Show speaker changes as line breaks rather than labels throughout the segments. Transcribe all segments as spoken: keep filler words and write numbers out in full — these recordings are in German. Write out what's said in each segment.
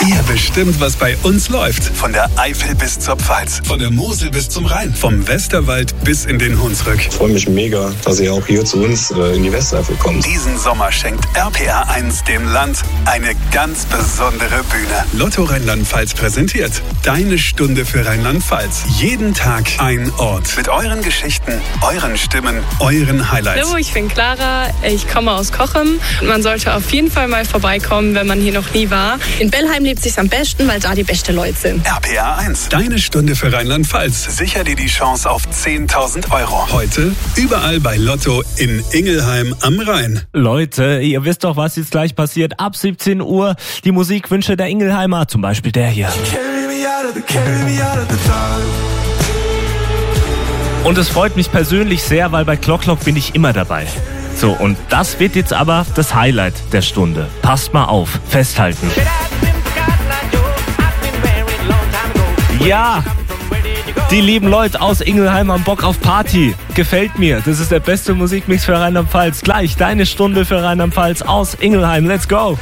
Ihr bestimmt, was bei uns läuft. Von der Eifel bis zur Pfalz, von der Mosel bis zum Rhein, vom Westerwald bis in den Hunsrück.
Ich freue mich mega, dass ihr auch hier zu uns äh, in die Westeifel kommt.
Diesen Sommer schenkt R P R eins dem Land eine ganz besondere Bühne. Lotto Rheinland-Pfalz präsentiert Deine Stunde für Rheinland-Pfalz. Jeden Tag ein Ort mit euren Geschichten, euren Stimmen, euren Highlights.
Hallo, ich bin Clara, ich komme aus Cochem. Man sollte auf jeden Fall mal vorbeikommen, wenn man hier noch nie war. In Bellheim lebt sich's am besten, weil da die besten Leute sind.
R P R eins, Deine Stunde für Rheinland-Pfalz. Sicher dir die Chance auf zehntausend Euro. Heute überall bei Lotto in Ingelheim am Rhein.
Leute, ihr wisst doch, was jetzt gleich passiert. Ab siebzehn Uhr die Musikwünsche der Ingelheimer. Zum Beispiel der hier. Und es freut mich persönlich sehr, weil bei Clock Clock bin ich immer dabei. So, und das wird jetzt aber das Highlight der Stunde. Passt mal auf, festhalten. Ja, die lieben Leute aus Ingelheim haben Bock auf Party. Gefällt mir. Das ist der beste Musikmix für Rheinland-Pfalz. Gleich deine Stunde für Rheinland-Pfalz aus Ingelheim. Let's go.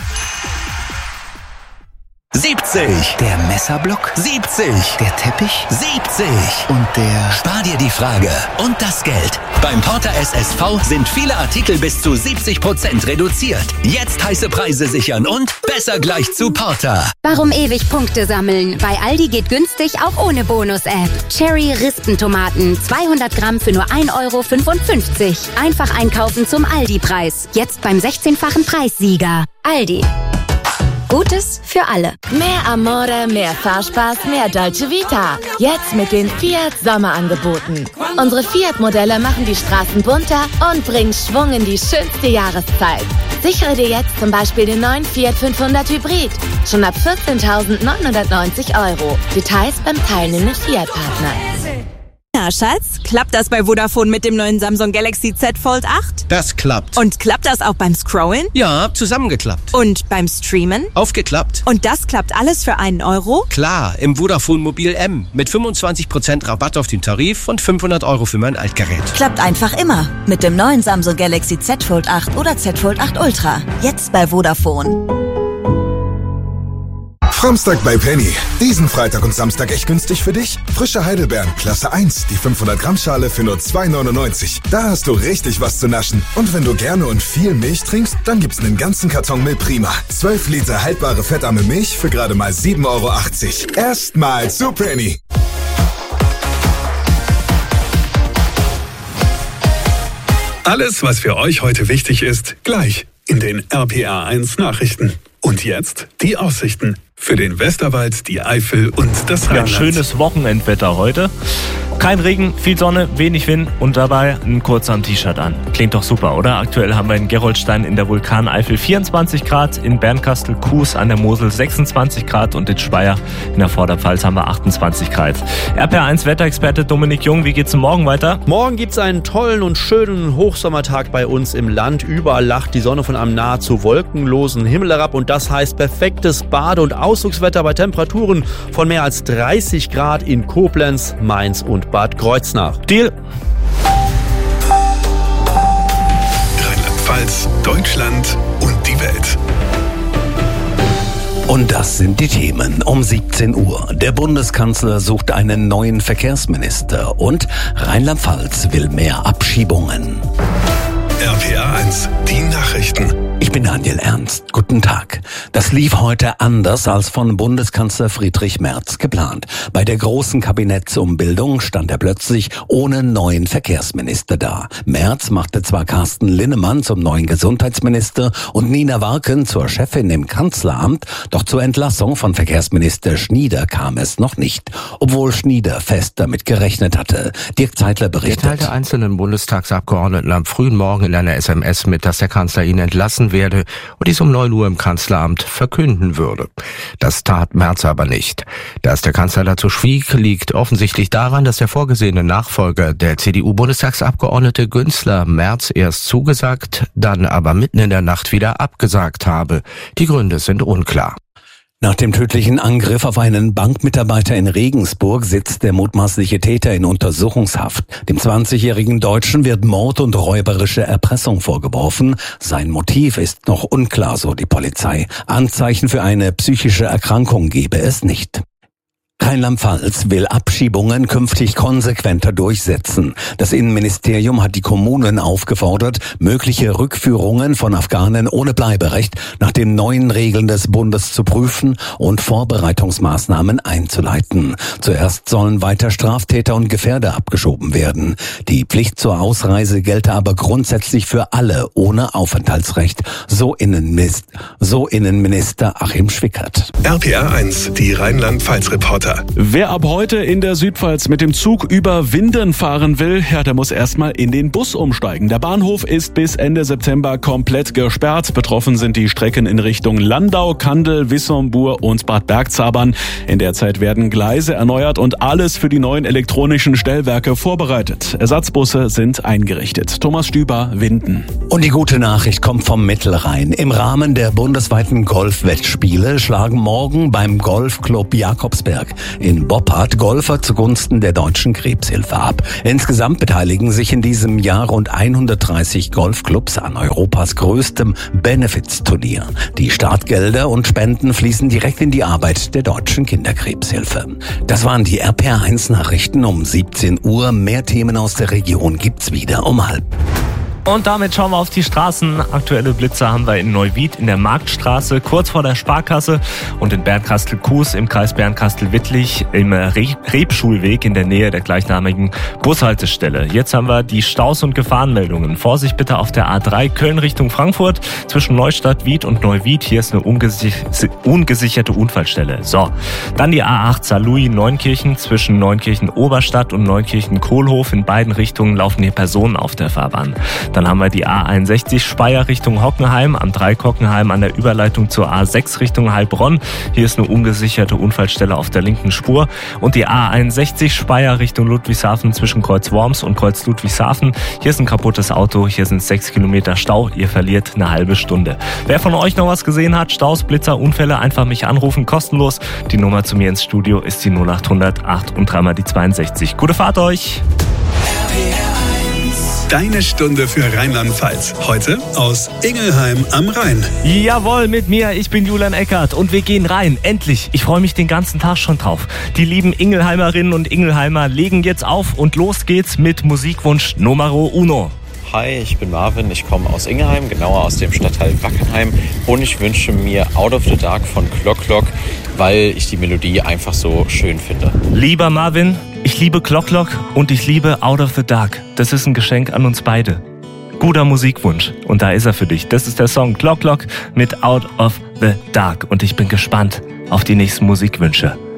siebzig. Der Messerblock. siebzig. Der Teppich. siebzig. Und der... Spar dir die Frage und das Geld. Beim Porter S S V sind viele Artikel bis zu siebzig Prozent reduziert. Jetzt heiße Preise sichern und besser gleich zu Porter.
Warum ewig Punkte sammeln? Bei Aldi geht günstig auch ohne Bonus-App. Cherry Rispentomaten. zweihundert Gramm für nur ein Euro fünfundfünfzig. Einfach einkaufen zum Aldi-Preis. Jetzt beim sechzehnfachen Preissieger. Aldi. Gutes für alle.
Mehr Amore, mehr Fahrspaß, mehr Dolce Vita. Jetzt mit den Fiat Sommerangeboten. Unsere Fiat-Modelle machen die Straßen bunter und bringen Schwung in die schönste Jahreszeit. Sichere dir jetzt zum Beispiel den neuen Fiat fünfhundert Hybrid. Schon ab vierzehntausendneunhundertneunzig Euro. Details beim teilnehmenden Fiat-Partner.
Na, Schatz, klappt das bei Vodafone mit dem neuen Samsung Galaxy Z Fold acht?
Das klappt.
Und klappt das auch beim Scrollen?
Ja, zusammengeklappt.
Und beim Streamen?
Aufgeklappt.
Und das klappt alles für einen Euro?
Klar, im Vodafone Mobil M. Mit fünfundzwanzig Prozent Rabatt auf den Tarif und fünfhundert Euro für mein Altgerät.
Klappt einfach immer. Mit dem neuen Samsung Galaxy Z Fold acht oder Z Fold acht Ultra. Jetzt bei Vodafone.
Samstag bei Penny. Diesen Freitag und Samstag echt günstig für dich? Frische Heidelbeeren, Klasse eins, die fünfhundert Gramm Schale für nur zwei neunundneunzig. Da hast du richtig was zu naschen. Und wenn du gerne und viel Milch trinkst, dann gibt's einen ganzen Karton Milch Prima. zwölf Liter haltbare fettarme Milch für gerade mal sieben Euro achtzig. Erstmal zu Penny.
Alles, was für euch heute wichtig ist, gleich in den R P R eins Nachrichten. Und jetzt die Aussichten für den Westerwald, die Eifel und das Rheinland.
Ja, schönes Wochenendwetter heute. Kein Regen, viel Sonne, wenig Wind und dabei ein kurzer T-Shirt an. Klingt doch super, oder? Aktuell haben wir in Gerolstein in der Vulkaneifel vierundzwanzig Grad, in Bernkastel-Kues an der Mosel sechsundzwanzig Grad und in Speyer in der Vorderpfalz haben wir achtundzwanzig Grad. R P R eins Wetterexperte Dominik Jung, wie geht's denn morgen weiter?
Morgen gibt's einen tollen und schönen Hochsommertag bei uns im Land. Überall lacht die Sonne von einem nahezu wolkenlosen Himmel herab und das heißt perfektes Bade- und Ausflugswetter bei Temperaturen von mehr als dreißig Grad in Koblenz, Mainz und Bad Kreuznach.
Deal.
Rheinland-Pfalz, Deutschland und die Welt.
Und das sind die Themen um siebzehn Uhr. Der Bundeskanzler sucht einen neuen Verkehrsminister und Rheinland-Pfalz will mehr Abschiebungen.
R P R eins, die Nachrichten.
Ich bin Daniel Ernst. Guten Tag. Das lief heute anders als von Bundeskanzler Friedrich Merz geplant. Bei der großen Kabinettsumbildung stand er plötzlich ohne neuen Verkehrsminister da. Merz machte zwar Carsten Linnemann zum neuen Gesundheitsminister und Nina Warken zur Chefin im Kanzleramt, doch zur Entlassung von Verkehrsminister Schnieder kam es noch nicht, obwohl Schnieder fest damit gerechnet hatte. Dirk Zeitler berichtet.
Er teilte einzelnen Bundestagsabgeordneten am frühen Morgen in einer S M S mit, dass der Kanzler ihn entlassen werde und dies um neun Uhr im Kanzleramt verkünden würde. Das tat Merz aber nicht. Dass der Kanzler dazu schwieg, liegt offensichtlich daran, dass der vorgesehene Nachfolger, der C D U-Bundestagsabgeordnete Günzler, Merz erst zugesagt, dann aber mitten in der Nacht wieder abgesagt habe. Die Gründe sind unklar.
Nach dem tödlichen Angriff auf einen Bankmitarbeiter in Regensburg sitzt der mutmaßliche Täter in Untersuchungshaft. Dem zwanzigjährigen Deutschen wird Mord und räuberische Erpressung vorgeworfen. Sein Motiv ist noch unklar, so die Polizei. Anzeichen für eine psychische Erkrankung gebe es nicht. Rheinland-Pfalz will Abschiebungen künftig konsequenter durchsetzen. Das Innenministerium hat die Kommunen aufgefordert, mögliche Rückführungen von Afghanen ohne Bleiberecht nach den neuen Regeln des Bundes zu prüfen und Vorbereitungsmaßnahmen einzuleiten. Zuerst sollen weiter Straftäter und Gefährder abgeschoben werden. Die Pflicht zur Ausreise gelte aber grundsätzlich für alle ohne Aufenthaltsrecht, so Innenminister, so Innenminister Achim Schwickert.
R P R eins, die Rheinland-Pfalz-Reporter.
Wer ab heute in der Südpfalz mit dem Zug über Winden fahren will, ja, der muss erstmal in den Bus umsteigen. Der Bahnhof ist bis Ende September komplett gesperrt. Betroffen sind die Strecken in Richtung Landau, Kandel, Wissombur und Bad Bergzabern. In der Zeit werden Gleise erneuert und alles für die neuen elektronischen Stellwerke vorbereitet. Ersatzbusse sind eingerichtet. Thomas Stüber, Winden.
Und die gute Nachricht kommt vom Mittelrhein. Im Rahmen der bundesweiten Golfwettspiele schlagen morgen beim Golfclub Jakobsberg in Boppard Golfer zugunsten der Deutschen Krebshilfe ab. Insgesamt beteiligen sich in diesem Jahr rund hundertdreißig Golfclubs an Europas größtem Benefits-Turnier. Die Startgelder und Spenden fließen direkt in die Arbeit der Deutschen Kinderkrebshilfe. Das waren die R P R eins Nachrichten um siebzehn Uhr. Mehr Themen aus der Region gibt's wieder um halb.
Und damit schauen wir auf die Straßen. Aktuelle Blitzer haben wir in Neuwied in der Marktstraße, kurz vor der Sparkasse, und in Bernkastel-Kues im Kreis Bernkastel-Wittlich im Re- Rebschulweg in der Nähe der gleichnamigen Bushaltestelle. Jetzt haben wir die Staus- und Gefahrenmeldungen. Vorsicht bitte auf der A drei Köln Richtung Frankfurt zwischen Neustadt, Wied und Neuwied. Hier ist eine ungesi- ungesicherte Unfallstelle. So, dann die A acht Saarlouis-Neunkirchen zwischen Neunkirchen-Oberstadt und Neunkirchen-Kohlhof. In beiden Richtungen laufen hier Personen auf der Fahrbahn. Dann haben wir die A einundsechzig Speyer Richtung Hockenheim, am Dreieck Hockenheim an der Überleitung zur A sechs Richtung Heilbronn. Hier ist eine ungesicherte Unfallstelle auf der linken Spur. Und die A einundsechzig Speyer Richtung Ludwigshafen zwischen Kreuz Worms und Kreuz Ludwigshafen. Hier ist ein kaputtes Auto, hier sind sechs Kilometer Stau. Ihr verliert eine halbe Stunde. Wer von euch noch was gesehen hat, Staus, Blitzer, Unfälle, einfach mich anrufen, kostenlos. Die Nummer zu mir ins Studio ist die null acht hundert acht und dreimal die zweiundsechzig. Gute Fahrt euch!
Deine Stunde für Rheinland-Pfalz. Heute aus Ingelheim am Rhein.
Jawohl, mit mir. Ich bin Julian Eckert und wir gehen rein. Endlich. Ich freue mich den ganzen Tag schon drauf. Die lieben Ingelheimerinnen und Ingelheimer legen jetzt auf und los geht's mit Musikwunsch Numero Uno.
Hi, ich bin Marvin, ich komme aus Ingelheim, genauer aus dem Stadtteil Wackenheim, und ich wünsche mir Out of the Dark von Clock Clock, weil ich die Melodie einfach so schön finde.
Lieber Marvin, ich liebe Clock Clock und ich liebe Out of the Dark. Das ist ein Geschenk an uns beide. Guter Musikwunsch, und da ist er für dich. Das ist der Song Clock Clock mit Out of the Dark, und ich bin gespannt auf die nächsten Musikwünsche.